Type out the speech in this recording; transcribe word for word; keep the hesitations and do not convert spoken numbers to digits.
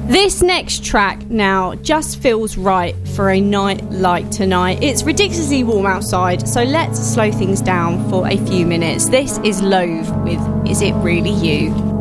This next track now just feels right for a night like tonight. It's ridiculously warm outside, so let's slow things down for a few minutes. This is Loathe with Is It Really You?